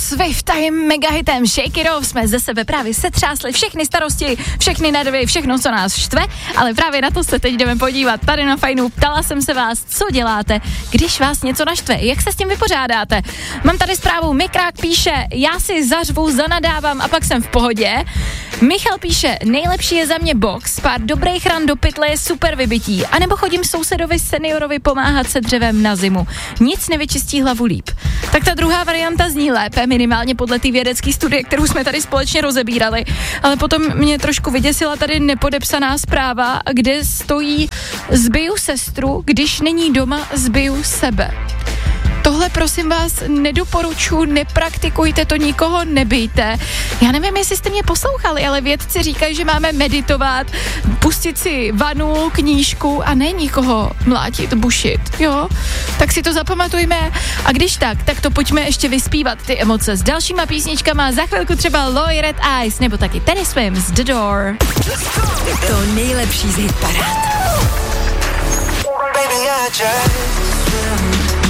Swift a je mega hitem Shake It Off jsme ze sebe právě setřásli všechny starosti, všechny nervy, všechno, co nás štve, ale právě na to se teď jdeme podívat. Tady na Fajnu ptala jsem se vás, co děláte, když vás něco naštve, jak se s tím vypořádáte. Mám tady zprávu, Mikrák píše, já si zařvu, zanadávám a pak jsem v pohodě. Michal píše, nejlepší je za mě box, pár dobrých ran do pytle je super vybití, anebo chodím sousedovi seniorovi pomáhat se dřevem na zimu. Nic nevyčistí hlavu líp. Tak ta druhá varianta zní lépe, minimálně podle té vědecké studie, kterou jsme tady společně rozebírali, ale potom mě trošku vyděsila tady nepodepsaná zpráva, kde stojí zbiju sestru, když není doma, zbiju sebe. Tohle prosím vás nedoporučuji, nepraktikujte to, nikoho nebijte. Já nevím, jestli jste mě poslouchali, ale vědci říkají, že máme meditovat, pustit si vanu, knížku a ne nikoho mlátit, bušit, jo? Tak si to zapamatujme a když tak to pojďme ještě vyspívat ty emoce s dalšíma písničkama, za chvilku třeba Loy Red Eyes nebo taky Teddy Swims The Door. To nejlepší z hitparád.